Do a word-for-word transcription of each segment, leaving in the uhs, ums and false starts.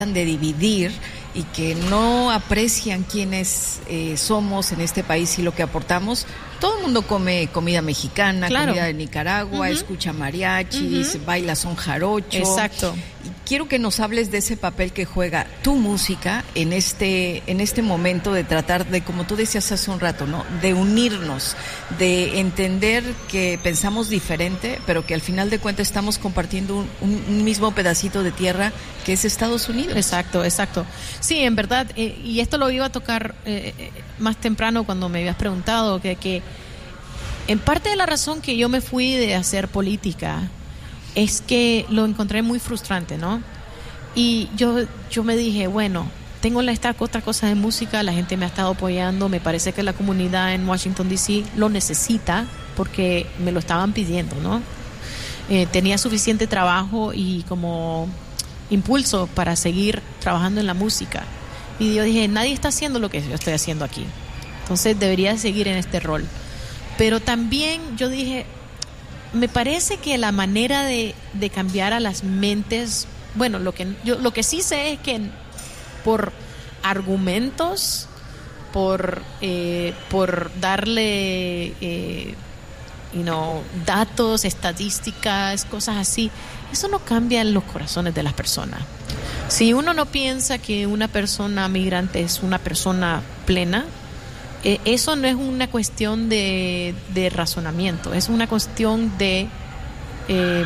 de dividir y que no aprecian quiénes eh, somos en este país y lo que aportamos. Todo el mundo come comida mexicana, claro. comida de Nicaragua, uh-huh. escucha mariachis, uh-huh. baila son jarocho. Exacto. Y quiero que nos hables de ese papel que juega tu música en este en este momento de tratar de, como tú decías hace un rato, ¿no? De unirnos, de entender que pensamos diferente, pero que al final de cuentas estamos compartiendo un, un, un mismo pedacito de tierra que es Estados Unidos. Exacto, exacto. Sí, en verdad, eh, y esto lo iba a tocar eh, más temprano cuando me habías preguntado, que, que en parte de la razón que yo me fui de hacer política es que lo encontré muy frustrante, ¿no? Y yo, yo me dije, bueno, tengo esta otra cosa de música, la gente me ha estado apoyando, me parece que la comunidad en Washington D C lo necesita porque me lo estaban pidiendo, ¿no? Eh, tenía suficiente trabajo y como impulso para seguir trabajando en la música. Y yo dije, nadie está haciendo lo que yo estoy haciendo aquí, entonces debería seguir en este rol. Pero también yo dije, me parece que la manera de, de cambiar a las mentes, bueno, lo que yo lo que sí sé es que por argumentos, por eh, por darle eh, you know, datos, estadísticas, cosas así, eso no cambia en los corazones de las personas. Si uno no piensa que una persona migrante es una persona plena, eh, eso no es una cuestión de, de razonamiento, es una cuestión de eh,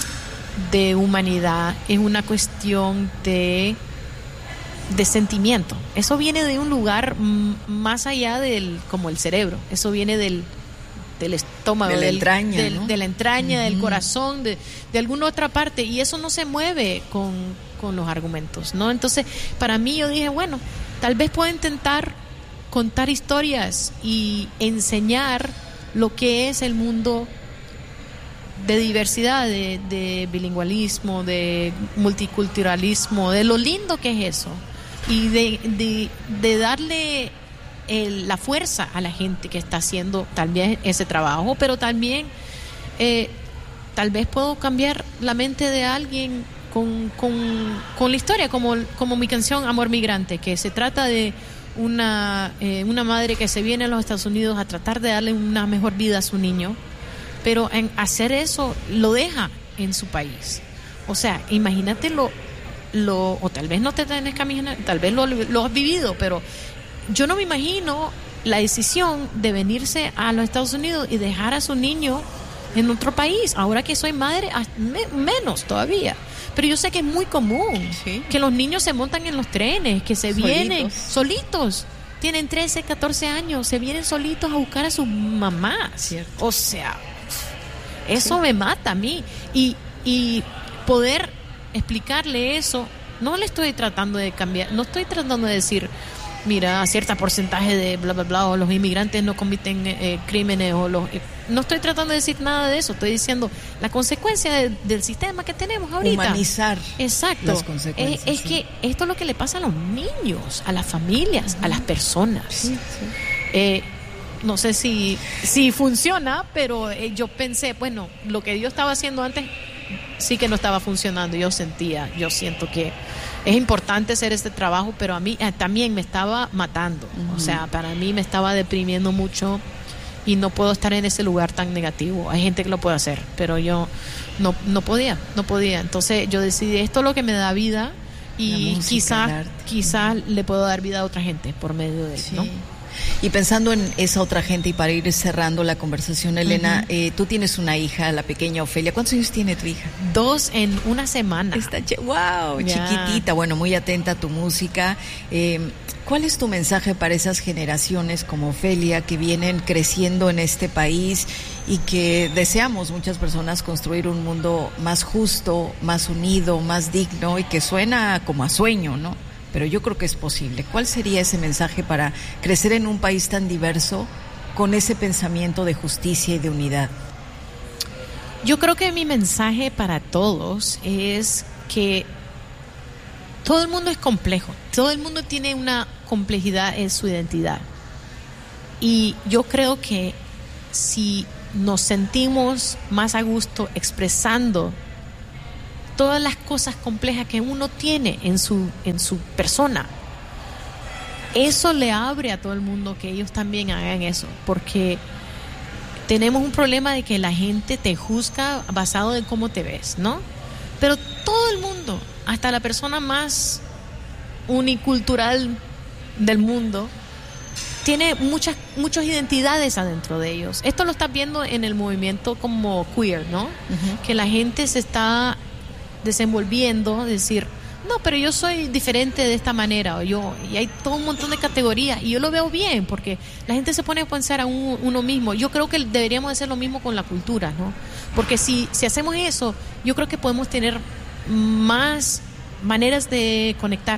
de humanidad, es una cuestión de de sentimiento. Eso viene de un lugar m- más allá del como el cerebro. Eso viene del del estómago, de la del, entraña, del, ¿no? de la entraña, uh-huh. del corazón, de, de alguna otra parte, y eso no se mueve con, con los argumentos, ¿no? Entonces, para mí yo dije, bueno, tal vez puedo intentar contar historias y enseñar lo que es el mundo de diversidad, de, de bilingüismo, de multiculturalismo, de lo lindo que es eso, y de, de, de darle El, la fuerza a la gente que está haciendo tal vez ese trabajo, pero también eh, tal vez puedo cambiar la mente de alguien con, con, con la historia, como, como mi canción Amor Migrante, que se trata de una, eh, una madre que se viene a los Estados Unidos a tratar de darle una mejor vida a su niño, pero en hacer eso lo deja en su país. O sea, imagínate lo, lo o tal vez no te tenés que imaginar, tal vez lo, lo has vivido, pero yo no me imagino la decisión de venirse a los Estados Unidos y dejar a su niño en otro país. Ahora que soy madre, me, menos todavía. Pero yo sé que es muy común, sí, que los niños se montan en los trenes, que se solitos. vienen solitos. Tienen trece, catorce años, se vienen solitos a buscar a sus mamás. Cierto. O sea, eso sí. me mata a mí. Y, y poder explicarle eso, no le estoy tratando de cambiar, no estoy tratando de decir, mira, cierto porcentaje de bla, bla, bla, o los inmigrantes no cometen eh, crímenes, o los... Eh, no estoy tratando de decir nada de eso, estoy diciendo la consecuencia de, del sistema que tenemos ahorita. Humanizar. Exacto. Las consecuencias. Es, es sí. que esto es lo que le pasa a los niños, a las familias, uh-huh. a las personas. Sí, sí. Eh, no sé si, si funciona, pero eh, yo pensé, bueno, lo que yo estaba haciendo antes sí que no estaba funcionando. Yo sentía, yo siento que es importante hacer este trabajo, pero a mí eh, también me estaba matando. Uh-huh. O sea, para mí me estaba deprimiendo mucho y no puedo estar en ese lugar tan negativo. Hay gente que lo puede hacer, pero yo no no podía, no podía. Entonces yo decidí, esto es lo que me da vida y quizás quizás uh-huh. le puedo dar vida a otra gente por medio de él, sí. ¿no? Y pensando en esa otra gente, y para ir cerrando la conversación, Elena, uh-huh. eh, tú tienes una hija, la pequeña Ofelia. ¿Cuántos años tiene tu hija? Dos en una semana. Está ch- wow, yeah. chiquitita. Bueno, muy atenta a tu música. Eh, ¿Cuál es tu mensaje para esas generaciones como Ofelia que vienen creciendo en este país y que deseamos muchas personas construir un mundo más justo, más unido, más digno, y que suena como a sueño, ¿no? Pero yo creo que es posible. ¿Cuál sería ese mensaje para crecer en un país tan diverso con ese pensamiento de justicia y de unidad? Yo creo que mi mensaje para todos es que todo el mundo es complejo, todo el mundo tiene una complejidad en su identidad. Y yo creo que si nos sentimos más a gusto expresando todas las cosas complejas que uno tiene en su, en su persona. Eso le abre a todo el mundo que ellos también hagan eso, porque tenemos un problema de que la gente te juzga basado en cómo te ves, ¿no? Pero todo el mundo, hasta la persona más unicultural del mundo, tiene muchas muchas identidades adentro de ellos. Esto lo estás viendo en el movimiento como queer, ¿no? Uh-huh. Que la gente se está desenvolviendo, decir, no, pero yo soy diferente de esta manera, o yo, y hay todo un montón de categorías, y yo lo veo bien, porque la gente se pone a pensar a un, uno mismo. Yo creo que deberíamos hacer lo mismo con la cultura, ¿no? Porque si, si hacemos eso, yo creo que podemos tener más maneras de conectar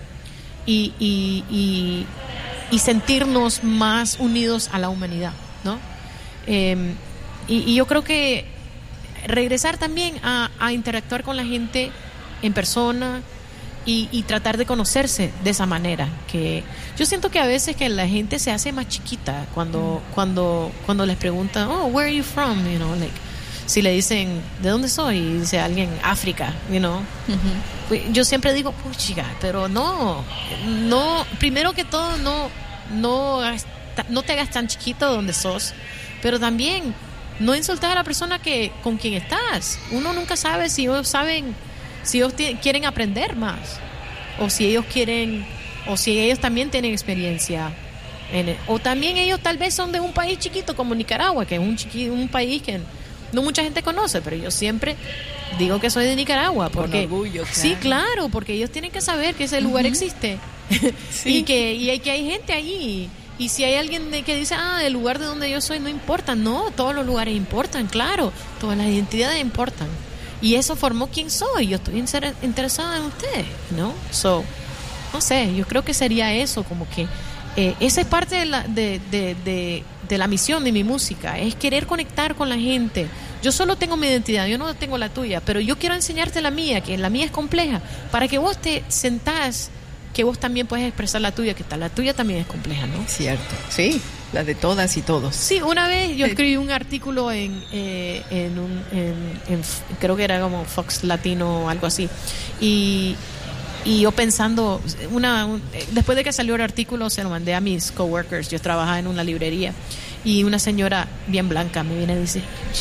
y, y, y, y sentirnos más unidos a la humanidad, ¿no? Eh, y, y yo creo que regresar también a, a interactuar con la gente en persona y, y tratar de conocerse de esa manera. Que yo siento que a veces que la gente se hace más chiquita cuando mm. cuando cuando les preguntan, oh, where are you from, you know, like, si le dicen, ¿de dónde soy? Y dice alguien, África, you know. Uh-huh. Yo siempre digo, puchiga, pero no, no, primero que todo, no, no, no te hagas tan chiquito donde sos, pero también no insultar a la persona que con quien estás. Uno nunca sabe si ellos saben, si ellos t- quieren aprender más, o si ellos quieren, o si ellos también tienen experiencia. En el, o también ellos tal vez son de un país chiquito como Nicaragua, que es un, chiqui, un país que no mucha gente conoce, pero yo siempre digo que soy de Nicaragua. Porque, con orgullo, claro. Sí, claro, porque ellos tienen que saber que ese lugar uh-huh. existe. Sí. y que y hay, que hay gente ahí. Y si hay alguien de, que dice, ah, el lugar de donde yo soy no importa. No, todos los lugares importan, claro. Todas las identidades importan. Y eso formó quién soy. Yo estoy inter- interesada en ustedes, ¿no? So, no sé, yo creo que sería eso, como que eh, esa es parte de la, de, de, de, de la misión de mi música, es querer conectar con la gente. Yo solo tengo mi identidad, yo no tengo la tuya, pero yo quiero enseñarte la mía, que la mía es compleja, para que vos te sentás, que vos también puedes expresar la tuya, que tal, la tuya también es compleja, ¿no? Cierto, sí, la de todas y todos. Sí, una vez yo escribí un artículo en, eh, en, un, en, en creo que era como Fox Latino o algo así, y Y yo pensando, una, un, después de que salió el artículo, se lo mandé a mis coworkers. Yo trabajaba en una librería y una señora bien blanca me viene y dice,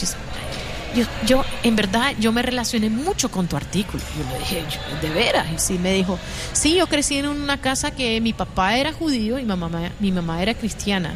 yo, yo en verdad, yo me relacioné mucho con tu artículo. Yo le dije, ¿de veras? Y sí, me dijo, sí, yo crecí en una casa que mi papá era judío y mi mamá, mi mamá era cristiana.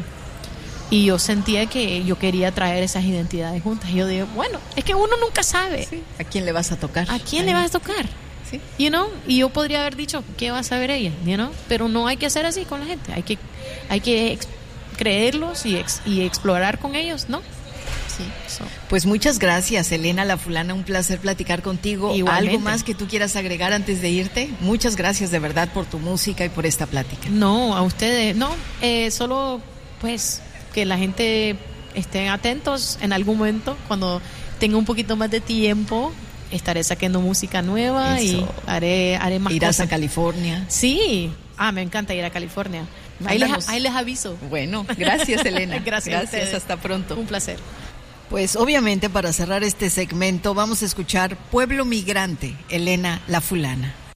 Y yo sentía que yo quería traer esas identidades juntas. Y yo digo, bueno, es que uno nunca sabe. Sí. ¿A quién le vas a tocar? ¿A quién Ahí. le vas a tocar? Sí. You know, y yo podría haber dicho, ¿qué va a saber ella? You know? Pero no hay que hacer así con la gente. Hay que, hay que ex- creerlos y, ex- y explorar con ellos, ¿no? Sí. So. Pues muchas gracias, Elena La Fulana. Un placer platicar contigo. Igualmente. ¿Algo más que tú quieras agregar antes de irte? Muchas gracias de verdad por tu música y por esta plática. No, a ustedes, no. Eh, solo, pues, que la gente estén atentos en algún momento, cuando tenga un poquito más de tiempo. Estaré sacando música nueva. Eso. Y haré, haré más ¿Irás cosas. a California? Sí. Ah, me encanta ir a California. Ahí les, ahí les aviso. Bueno, gracias, Elena. Gracias. Gracias, hasta pronto. Un placer. Pues obviamente para cerrar este segmento vamos a escuchar Pueblo Migrante, Elena La Fulana.